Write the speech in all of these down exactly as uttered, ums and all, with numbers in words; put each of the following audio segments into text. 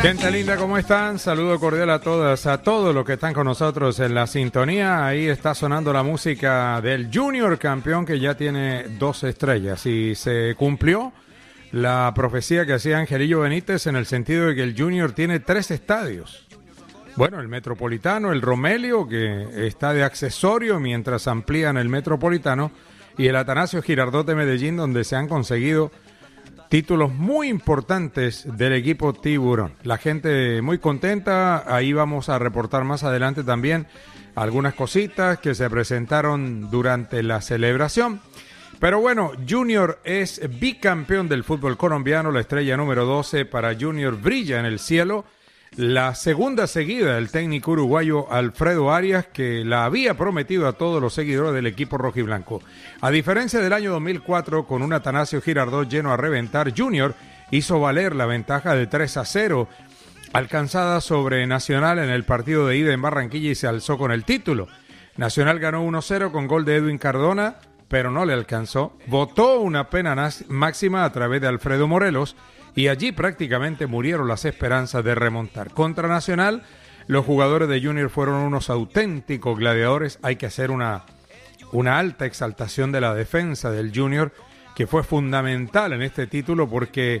Gente linda, ¿cómo están? Saludo cordial a todas, a todos los que están con nosotros en la sintonía. Ahí está sonando la música del Junior campeón que ya tiene dos estrellas y se cumplió la profecía que hacía Angelillo Benítez en el sentido de que el Junior tiene tres estadios. Bueno, el Metropolitano, el Romelio, que está de accesorio mientras amplían el Metropolitano, y el Atanasio Girardot de Medellín, donde se han conseguido títulos muy importantes del equipo Tiburón. La gente muy contenta. Ahí vamos a reportar más adelante también algunas cositas que se presentaron durante la celebración. Pero bueno, Junior es bicampeón del fútbol colombiano. La estrella número doce para Junior brilla en el cielo. La segunda seguida del técnico uruguayo Alfredo Arias, que la había prometido a todos los seguidores del equipo rojiblanco. A diferencia del año dos mil cuatro, con un Atanasio Girardot lleno a reventar, Junior hizo valer la ventaja de tres a cero, alcanzada sobre Nacional en el partido de ida en Barranquilla, y se alzó con el título. Nacional ganó uno a cero con gol de Edwin Cardona, pero no le alcanzó. Votó una pena máxima a través de Alfredo Morelos, y allí prácticamente murieron las esperanzas de remontar. Contra Nacional, los jugadores de Junior fueron unos auténticos gladiadores. Hay que hacer una, una alta exaltación de la defensa del Junior, que fue fundamental en este título porque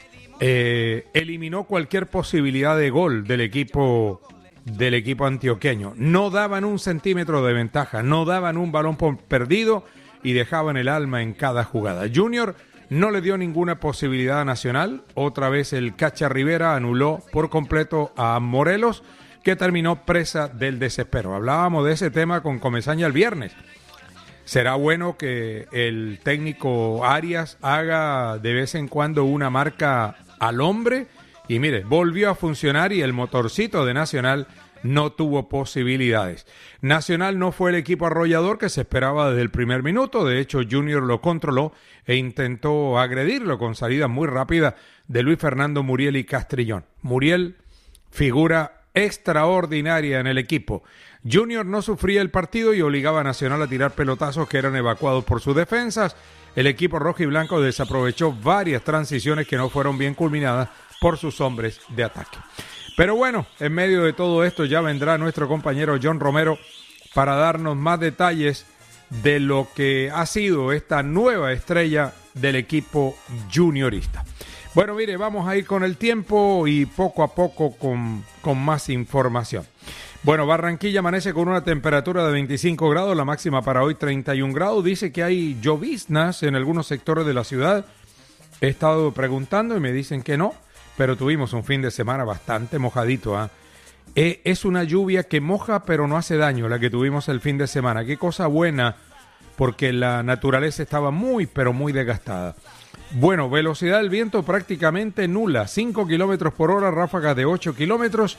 eh, eliminó cualquier posibilidad de gol del equipo, del equipo antioqueño. No daban un centímetro de ventaja, no daban un balón por perdido y dejaban el alma en cada jugada. Junior no le dio ninguna posibilidad a Nacional. Otra vez el Cacha Rivera anuló por completo a Morelos, que terminó presa del desespero. Hablábamos de ese tema con Comesaña el viernes. Será bueno que el técnico Arias haga de vez en cuando una marca al hombre. Y mire, volvió a funcionar y el motorcito de Nacional no tuvo posibilidades. Nacional no fue el equipo arrollador que se esperaba desde el primer minuto. De hecho, Junior lo controló e intentó agredirlo con salidas muy rápidas de Luis Fernando Muriel y Castrillón. Muriel, figura extraordinaria en el equipo. Junior no sufría el partido y obligaba a Nacional a tirar pelotazos que eran evacuados por sus defensas. El equipo rojo y blanco desaprovechó varias transiciones que no fueron bien culminadas por sus hombres de ataque. Pero bueno, en medio de todo esto ya vendrá nuestro compañero John Romero para darnos más detalles de lo que ha sido esta nueva estrella del equipo juniorista. Bueno, mire, vamos a ir con el tiempo y poco a poco con, con más información. Bueno, Barranquilla amanece con una temperatura de veinticinco grados, la máxima para hoy treinta y un grados. Dice que hay lloviznas en algunos sectores de la ciudad. He estado preguntando y me dicen que no, pero tuvimos un fin de semana bastante mojadito, ¿eh? Eh, es una lluvia que moja pero no hace daño, la que tuvimos el fin de semana. Qué cosa buena, porque la naturaleza estaba muy pero muy desgastada. Bueno, velocidad del viento prácticamente nula, cinco kilómetros por hora, ráfagas de ocho kilómetros.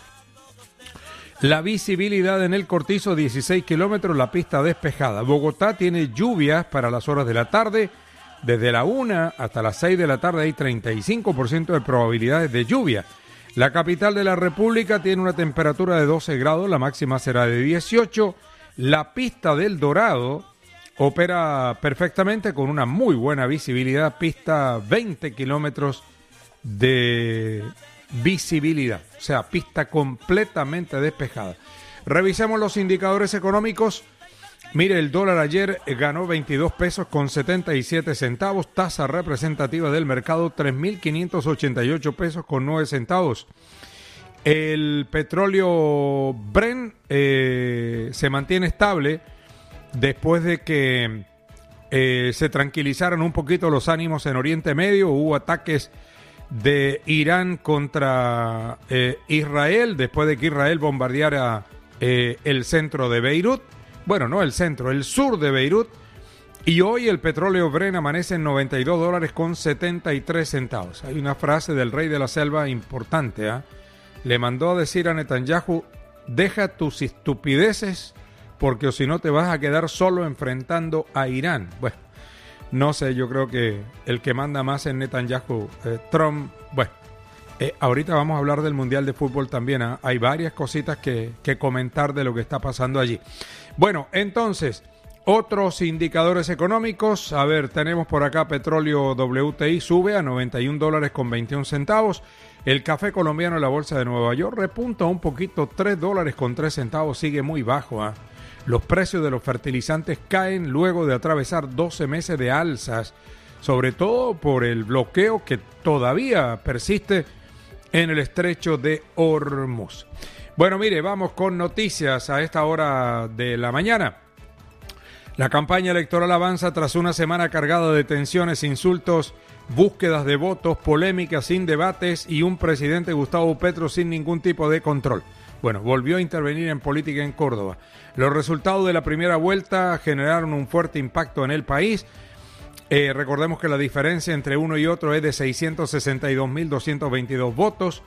La visibilidad en el Cortizo dieciséis kilómetros, la pista despejada. Bogotá tiene lluvias para las horas de la tarde. Desde la una hasta las seis de la tarde hay treinta y cinco por ciento de probabilidades de lluvia. La capital de la República tiene una temperatura de doce grados, la máxima será de dieciocho. La pista del Dorado opera perfectamente con una muy buena visibilidad, pista veinte kilómetros de visibilidad, o sea, pista completamente despejada. Revisemos los indicadores económicos. Mire, el dólar ayer ganó veintidós pesos con setenta y siete centavos, tasa representativa del mercado tres mil quinientos ochenta y ocho pesos con nueve centavos. El petróleo Brent eh, se mantiene estable después de que eh, se tranquilizaron un poquito los ánimos en Oriente Medio. Hubo ataques de Irán contra eh, Israel después de que Israel bombardeara eh, el centro de Beirut. Bueno, no el centro, el sur de Beirut. Y hoy el petróleo Brent amanece en noventa y dos dólares con setenta y tres centavos. Hay una frase del rey de la selva importante, ¿eh? Le mandó a decir a Netanyahu: deja tus estupideces, porque si no te vas a quedar solo enfrentando a Irán. Bueno, no sé, yo creo que el que manda más en Netanyahu, eh, Trump. Bueno, eh, ahorita vamos a hablar del Mundial de Fútbol también, ¿eh? Hay varias cositas que, que comentar de lo que está pasando allí. Bueno, entonces, Otros indicadores económicos, a ver, tenemos por acá petróleo W T I sube a noventa y un dólares con veintiún centavos. El café colombiano en la bolsa de Nueva York repunta un poquito, tres dólares con tres centavos, sigue muy bajo. ¿eh? Los precios de los fertilizantes caen luego de atravesar doce meses de alzas, sobre todo por el bloqueo que todavía persiste en el estrecho de Hormuz. Bueno, mire, vamos con noticias a esta hora de la mañana. La campaña electoral avanza tras una semana cargada de tensiones, insultos, búsquedas de votos, polémicas sin debates y un presidente Gustavo Petro sin ningún tipo de control. Bueno, volvió a intervenir en política en Córdoba. Los resultados de la primera vuelta generaron un fuerte impacto en el país. Eh, recordemos que la diferencia entre uno y otro es de seiscientos sesenta y dos mil doscientos veintidós votos.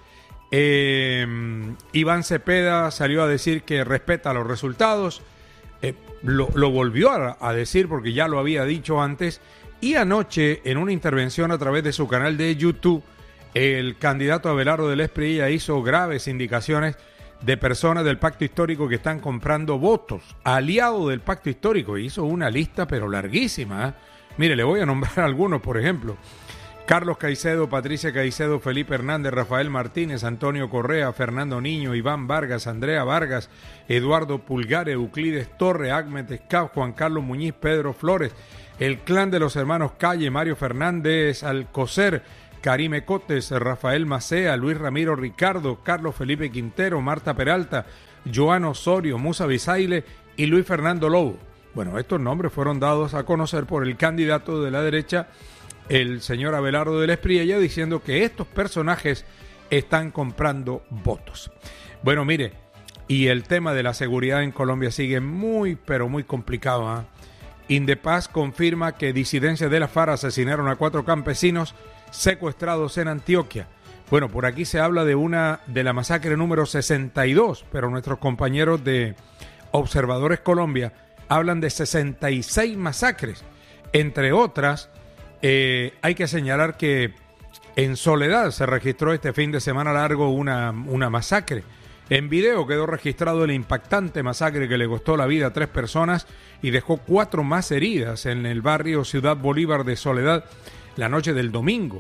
Eh, Iván Cepeda salió a decir que respeta los resultados. Eh, lo, lo volvió a, a decir porque ya lo había dicho antes. Y anoche, en una intervención a través de su canal de YouTube, el candidato Abelardo del Espriella hizo graves indicaciones de personas del pacto histórico que están comprando votos, aliados del pacto histórico. Hizo una lista pero larguísima, ¿eh? Mire, le voy a nombrar algunos, por ejemplo. Carlos Caicedo, Patricia Caicedo, Felipe Hernández, Rafael Martínez, Antonio Correa, Fernando Niño, Iván Vargas, Andrea Vargas, Eduardo Pulgar, Euclides Torre, Ahmed Escab, Juan Carlos Muñiz, Pedro Flores, el clan de los hermanos Calle, Mario Fernández Alcocer, Karime Cotes, Rafael Macea, Luis Ramiro Ricardo, Carlos Felipe Quintero, Marta Peralta, Joan Osorio, Musa Bisaile y Luis Fernando Lobo. Bueno, estos nombres fueron dados a conocer por el candidato de la derecha, el señor Abelardo del Espriella, diciendo que estos personajes están comprando votos. Bueno, mire, y el tema de la seguridad en Colombia sigue muy, pero muy complicado. ¿eh? Indepaz confirma que disidencias de la FARC asesinaron a cuatro campesinos secuestrados en Antioquia. Bueno, por aquí se habla de una de la masacre número sesenta y dos, pero nuestros compañeros de Observadores Colombia hablan de sesenta y seis masacres. Entre otras, eh, hay que señalar que en Soledad se registró este fin de semana largo una, una masacre. En video quedó registrado el impactante masacre que le costó la vida a tres personas y dejó cuatro más heridas en el barrio Ciudad Bolívar de Soledad la noche del domingo.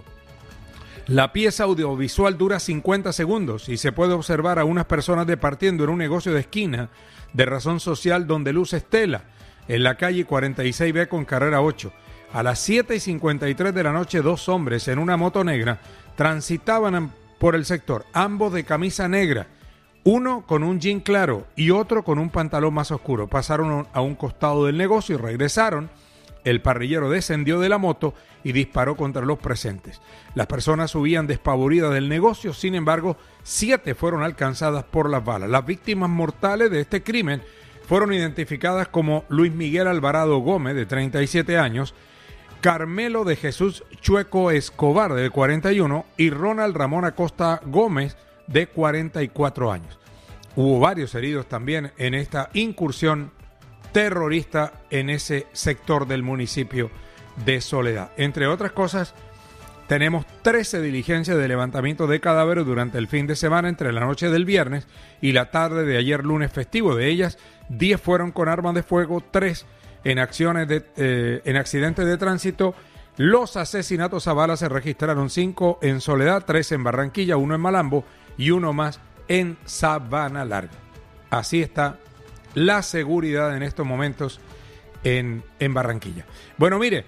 La pieza audiovisual dura cincuenta segundos y se puede observar a unas personas departiendo en un negocio de esquina de razón social donde luce Estela, en la calle cuarenta y seis B con carrera ocho. A las siete y cincuenta y tres de la noche, dos hombres en una moto negra transitaban por el sector, ambos de camisa negra, uno con un jean claro y otro con un pantalón más oscuro. Pasaron a un costado del negocio y regresaron. El parrillero descendió de la moto y disparó contra los presentes. Las personas subían despavoridas del negocio, sin embargo, siete fueron alcanzadas por las balas. Las víctimas mortales de este crimen fueron identificadas como Luis Miguel Alvarado Gómez, de treinta y siete años, Carmelo de Jesús Chueco Escobar, de cuarenta y uno, y Ronald Ramón Acosta Gómez, de cuarenta y cuatro años. Hubo varios heridos también en esta incursión terrorista en ese sector del municipio de Soledad. Entre otras cosas, tenemos trece diligencias de levantamiento de cadáveres durante el fin de semana entre la noche del viernes y la tarde de ayer lunes festivo. De ellas, diez fueron con armas de fuego, tres en acciones de, eh, en accidentes de tránsito. Los asesinatos a balas se registraron cinco en Soledad, tres en Barranquilla, uno en Malambo y uno más en Sabana Larga. Así está la seguridad en estos momentos en, en Barranquilla. Bueno, mire,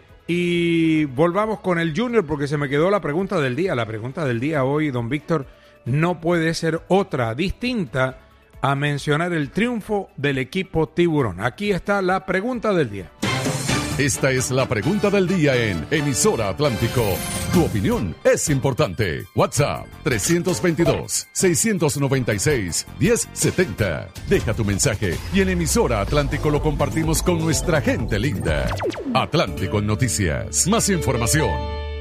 y volvamos con el Junior porque se me quedó la pregunta del día. La pregunta del día hoy, don Víctor, no puede ser otra, distinta a mencionar el triunfo del equipo Tiburón. Aquí está la pregunta del día. Esta es la pregunta del día en Emisora Atlántico. Tu opinión es importante. WhatsApp tres veintidós, seiscientos noventa y seis, diez setenta. Deja tu mensaje y en Emisora Atlántico lo compartimos con nuestra gente linda. Atlántico Noticias. Más información.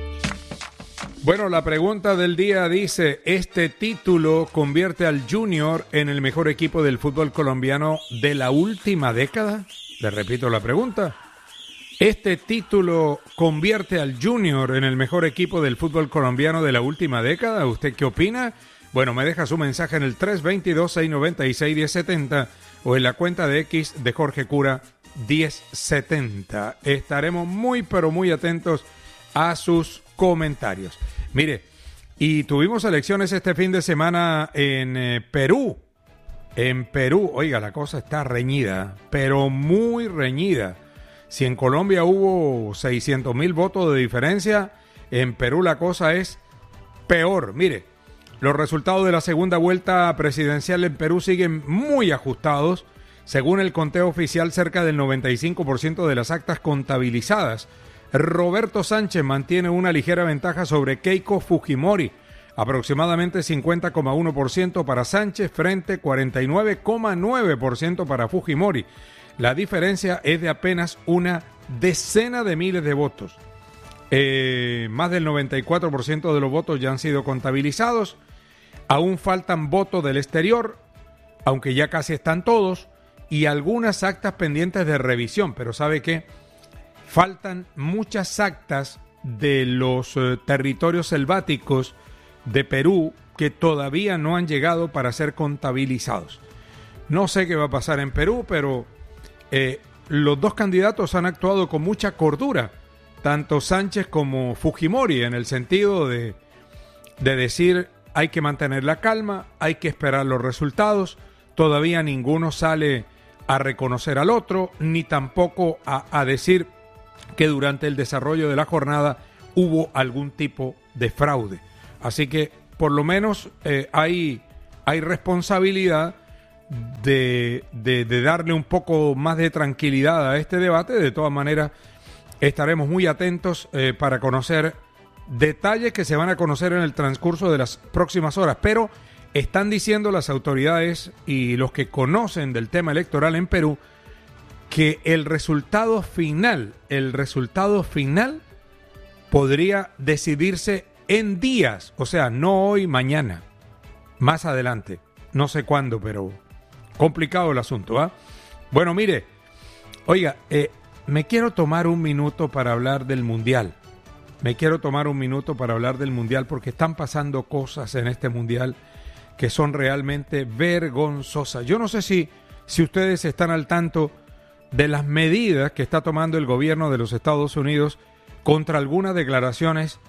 Bueno, la pregunta del día dice, ¿este título convierte al Junior en el mejor equipo del fútbol colombiano de la última década? Le repito la pregunta. ¿Este título convierte al Junior en el mejor equipo del fútbol colombiano de la última década? ¿Usted qué opina? Bueno, me deja su mensaje en el tres veintidós, seiscientos noventa y seis, diez setenta o en la cuenta de X de Jorge Cura diez setenta. Estaremos muy, pero muy atentos a sus comentarios. Mire, y tuvimos elecciones este fin de semana en eh, Perú. En Perú, oiga, la cosa está reñida, pero muy reñida. Si en Colombia hubo seiscientos mil votos de diferencia, en Perú la cosa es peor. Mire, los resultados de la segunda vuelta presidencial en Perú siguen muy ajustados. Según el conteo oficial, cerca del noventa y cinco por ciento de las actas contabilizadas. Roberto Sánchez mantiene una ligera ventaja sobre Keiko Fujimori, aproximadamente cincuenta coma uno por ciento para Sánchez frente a cuarenta y nueve coma nueve por ciento para Fujimori. La diferencia es de apenas una decena de miles de votos. Eh, más del noventa y cuatro por ciento de los votos ya han sido contabilizados. Aún faltan votos del exterior, aunque ya casi están todos, y algunas actas pendientes de revisión. Pero ¿sabe qué? Faltan muchas actas de los eh, territorios selváticos de Perú que todavía no han llegado para ser contabilizados. No sé qué va a pasar en Perú, pero eh, los dos candidatos han actuado con mucha cordura, tanto Sánchez como Fujimori, en el sentido de, de decir hay que mantener la calma, hay que esperar los resultados. Todavía ninguno sale a reconocer al otro, ni tampoco a, a decir que durante el desarrollo de la jornada hubo algún tipo de fraude. Así que por lo menos eh, hay, hay responsabilidad de, de, de darle un poco más de tranquilidad a este debate. De todas maneras, estaremos muy atentos eh, para conocer detalles que se van a conocer en el transcurso de las próximas horas. Pero están diciendo las autoridades y los que conocen del tema electoral en Perú que el resultado final, el resultado final podría decidirse en días, o sea, no hoy, mañana, más adelante, no sé cuándo, pero complicado el asunto, ¿ah? Bueno, mire, oiga, eh, me quiero tomar un minuto para hablar del Mundial, me quiero tomar un minuto para hablar del Mundial porque están pasando cosas en este Mundial que son realmente vergonzosas. Yo no sé si, si ustedes están al tanto de las medidas que está tomando el gobierno de los Estados Unidos contra algunas declaraciones,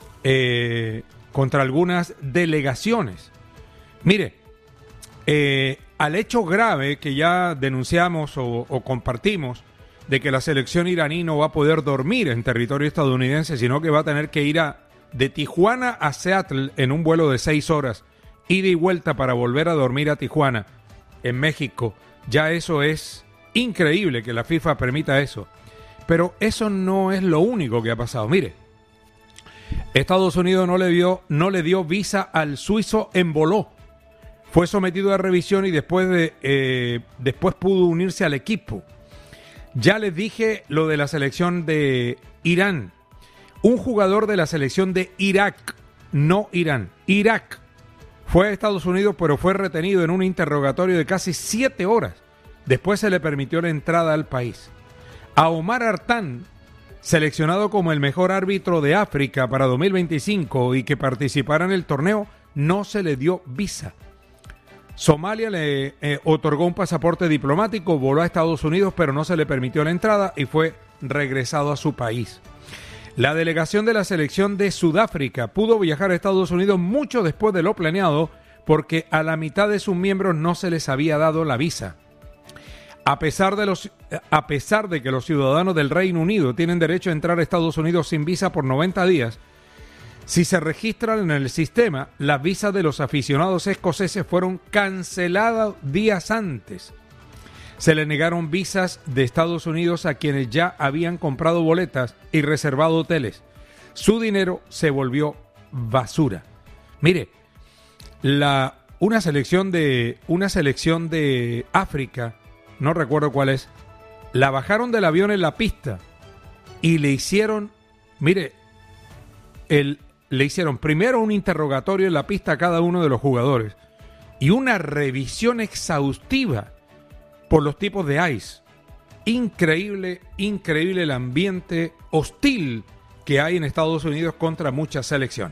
eh, contra algunas delegaciones. Mire, eh, al hecho grave que ya denunciamos o, o compartimos de que la selección iraní no va a poder dormir en territorio estadounidense, sino que va a tener que ir a, de Tijuana a Seattle en un vuelo de seis horas, ida y vuelta para volver a dormir a Tijuana, en México. Ya eso es increíble que la FIFA permita eso. Pero eso no es lo único que ha pasado. Mire, Estados Unidos no le dio, no le dio visa al suizo Emboló. Fue sometido a revisión y después, de, eh, después pudo unirse al equipo. Ya les dije lo de la selección de Irán. Un jugador de la selección de Irak, no Irán, Irak, fue a Estados Unidos, pero fue retenido en un interrogatorio de casi siete horas. Después se le permitió la entrada al país. A Omar Artán, seleccionado como el mejor árbitro de África para dos mil veinticinco y que participara en el torneo, no se le dio visa. Somalia le eh, otorgó un pasaporte diplomático, voló a Estados Unidos, pero no se le permitió la entrada y fue regresado a su país. La delegación de la selección de Sudáfrica pudo viajar a Estados Unidos mucho después de lo planeado porque a la mitad de sus miembros no se les había dado la visa. A pesar de los, a pesar de que los ciudadanos del Reino Unido tienen derecho a entrar a Estados Unidos sin visa por noventa días, si se registran en el sistema, las visas de los aficionados escoceses fueron canceladas días antes. Se le negaron visas de Estados Unidos a quienes ya habían comprado boletas y reservado hoteles. Su dinero se volvió basura. Mire, la, una selección de, una selección de África, no recuerdo cuál es, la bajaron del avión en la pista y le hicieron, mire, el, le hicieron primero un interrogatorio en la pista a cada uno de los jugadores y una revisión exhaustiva por los tipos de ice. Increíble, increíble el ambiente hostil que hay en Estados Unidos contra muchas selecciones.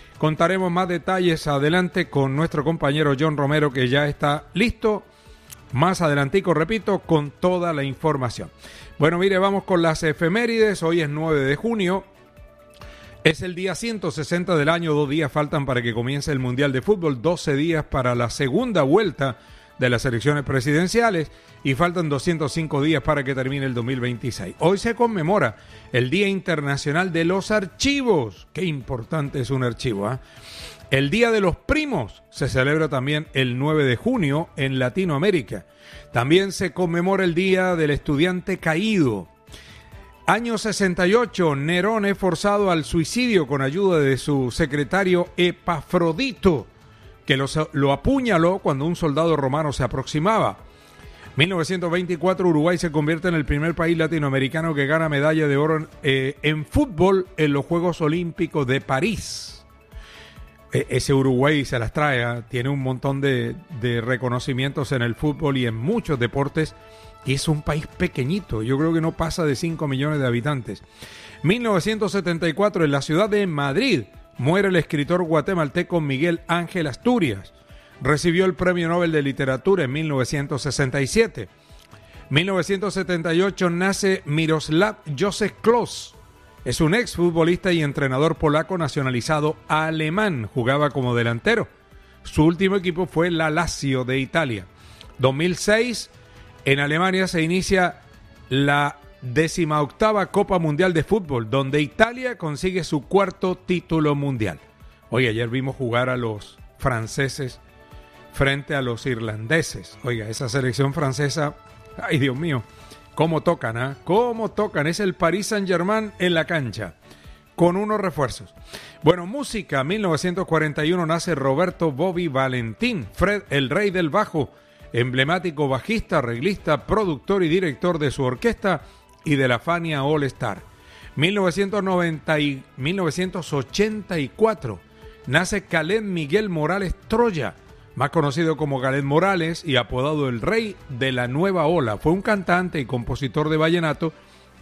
Contaremos más detalles adelante con nuestro compañero John Romero, que ya está listo Más adelantico, repito, con toda la información. Bueno, mire, vamos con las efemérides. Hoy es nueve de junio. Es el día ciento sesenta del año. Dos días faltan para que comience el Mundial de Fútbol. doce días para la segunda vuelta de las elecciones presidenciales. Y faltan doscientos cinco días para que termine el dos mil veintiséis. Hoy se conmemora el Día Internacional de los Archivos. Qué importante es un archivo, ¿eh? El Día de los Primos se celebra también el nueve de junio en Latinoamérica. También se conmemora el Día del Estudiante Caído. Año sesenta y ocho, Nerón es forzado al suicidio con ayuda de su secretario Epafrodito, que lo, lo apuñaló cuando un soldado romano se aproximaba. mil novecientos veinticuatro, Uruguay se convierte en el primer país latinoamericano que gana medalla de oro eh, en fútbol en los Juegos Olímpicos de París. Ese Uruguay se las trae, ¿eh? Tiene un montón de, de reconocimientos en el fútbol y en muchos deportes, y es un país pequeñito, yo creo que no pasa de cinco millones de habitantes. mil novecientos setenta y cuatro, en la ciudad de Madrid, muere el escritor guatemalteco Miguel Ángel Asturias. Recibió el Premio Nobel de Literatura en mil novecientos sesenta y siete. mil novecientos setenta y ocho, nace Miroslav Josef Klose. Es un exfutbolista y entrenador polaco nacionalizado alemán. Jugaba como delantero. Su último equipo fue la Lazio de Italia. dos mil seis, en Alemania se inicia la decimoctava Copa Mundial de Fútbol, donde Italia consigue su cuarto título mundial. Oye, ayer vimos jugar a los franceses frente a los irlandeses. Oiga, esa selección francesa, ay Dios mío, cómo tocan, ¿ah? ¿eh? Cómo tocan. Es el Paris Saint-Germain en la cancha, con unos refuerzos. Bueno, música. mil novecientos cuarenta y uno nace Roberto Bobby Valentín, Fred, el rey del bajo, emblemático bajista, arreglista, productor y director de su orquesta y de la Fania All Star. mil novecientos noventa y mil novecientos ochenta y cuatro nace Caled Miguel Morales Troya, más conocido como Caled Morales y apodado el Rey de la Nueva Ola. Fue un cantante y compositor de vallenato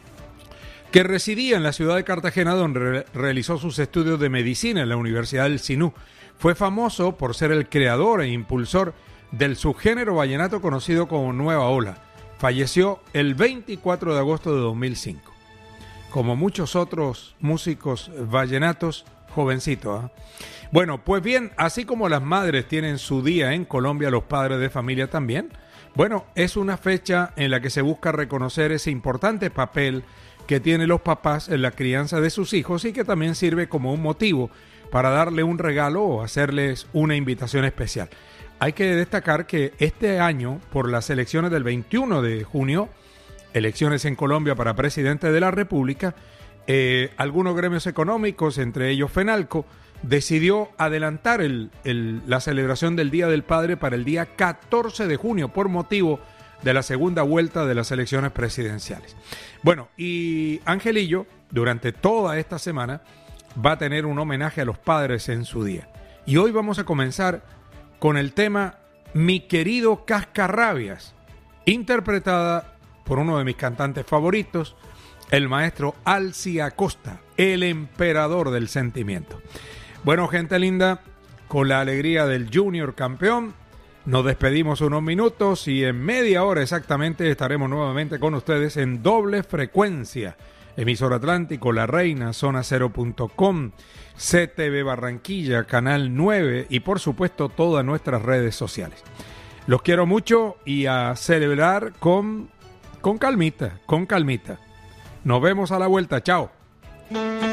que residía en la ciudad de Cartagena, donde re- realizó sus estudios de medicina en la Universidad del Sinú. Fue famoso por ser el creador e impulsor del subgénero vallenato conocido como Nueva Ola. Falleció el veinticuatro de agosto de dos mil cinco. Como muchos otros músicos vallenatos, jovencito, ¿eh? Bueno, pues bien, así como las madres tienen su día en Colombia, los padres de familia también. Bueno, es una fecha en la que se busca reconocer ese importante papel que tienen los papás en la crianza de sus hijos y que también sirve como un motivo para darle un regalo o hacerles una invitación especial. Hay que destacar que este año, por las elecciones del veintiuno de junio, elecciones en Colombia para presidente de la República, eh, algunos gremios económicos, entre ellos FENALCO, decidió adelantar el, el, la celebración del Día del Padre para el día catorce de junio por motivo de la segunda vuelta de las elecciones presidenciales. Bueno, y Angelillo, durante toda esta semana, va a tener un homenaje a los padres en su día. Y hoy vamos a comenzar con el tema Mi querido Cascarrabias, interpretada por uno de mis cantantes favoritos, el maestro Alci Acosta, el emperador del sentimiento. Bueno, gente linda, con la alegría del Junior campeón, nos despedimos unos minutos y en media hora exactamente estaremos nuevamente con ustedes en doble frecuencia. Emisor Atlántico, La Reina, zona cero punto com, C T V Barranquilla, Canal nueve y por supuesto todas nuestras redes sociales. Los quiero mucho y a celebrar con, con calmita, con calmita. Nos vemos a la vuelta, chao.